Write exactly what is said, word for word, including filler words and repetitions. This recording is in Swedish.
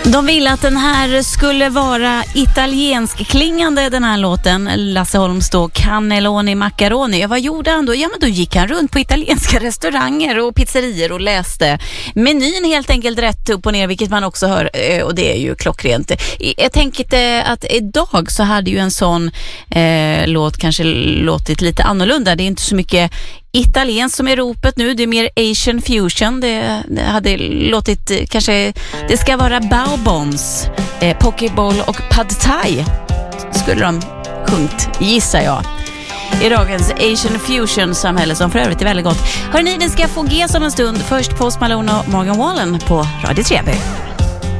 De vill att den här skulle vara italiensk klingande, den här låten. Lasse Holms då, Cannelloni Macaroni. Ja, vad gjorde han då? Ja, men då gick han runt på italienska restauranger och pizzerier och läste menyn helt enkelt rätt upp och ner, vilket man också hör, och det är ju klockrent. Jag tänkte att idag så hade ju en sån eh, låt kanske låtit lite annorlunda. Det är inte så mycket italienskt som är ropet nu, det är mer Asian fusion. Det, det hade låtit kanske, det ska vara bao buns, eh, pokeball och pad thai skulle de sjungt, gissar jag, i dagens Asian fusion samhälle, som för övrigt är väldigt gott. Hörrni, ni ska få G som en stund. Först Post Malone och Morgan Wallen på Radio tre B.